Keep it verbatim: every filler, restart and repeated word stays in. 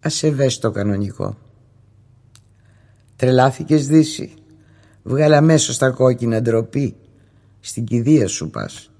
Ας σε βες το κανονικό. Τρελάθηκες Δύση? Βγάλε αμέσως τα κόκκινα, ντροπή. Στην κηδεία σου πας.